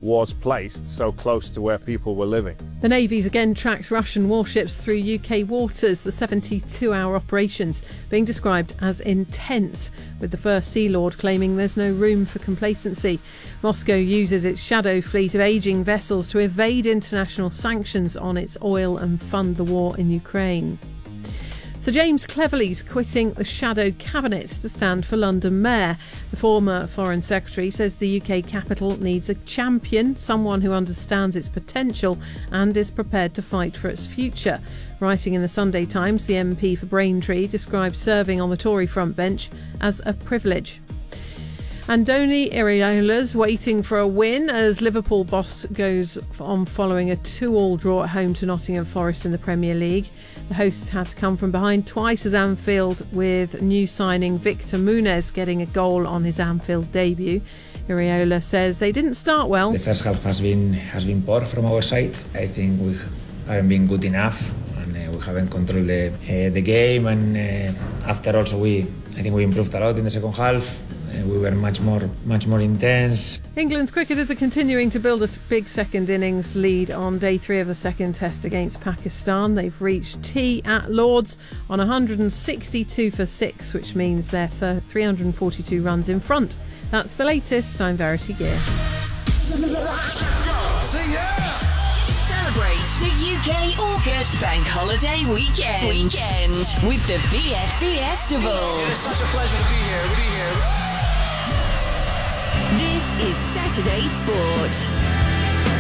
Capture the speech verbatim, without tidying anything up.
was placed so close to where people were living. The Navy's again tracked Russian warships through U K waters, the seventy-two hour operations being described as intense, with the First Sea Lord claiming there's no room for complacency. Moscow uses its shadow fleet of ageing vessels to evade international sanctions on its oil and fund the war in Ukraine. Sir James Cleverly's quitting the shadow cabinet to stand for London Mayor. The former Foreign Secretary says the U K capital needs a champion, someone who understands its potential and is prepared to fight for its future. Writing in the Sunday Times, the M P for Braintree described serving on the Tory front bench as a privilege. Andoni Iraola's waiting for a win as Liverpool boss goes on following a two all draw at home to Nottingham Forest in the Premier League. The hosts had to come from behind twice as Anfield, with new signing Victor Muniz getting a goal on his Anfield debut. Iraola says they didn't start well. The first half has been has been poor from our side. I think we haven't been good enough, and uh, we haven't controlled the uh, the game. And uh, after also we, I think we improved a lot in the second half. Uh, we were much more much more intense. England's cricketers are continuing to build a big second innings lead on day three of the second test against Pakistan. They've reached tea at Lords on one hundred sixty-two for six, which means they're three hundred forty-two runs in front. That's the latest. I'm Verity Gear. Celebrate the U K August Bank Holiday weekend, weekend with the B F B Festival. It's such a pleasure to be here. Be here. This is Saturday Sport.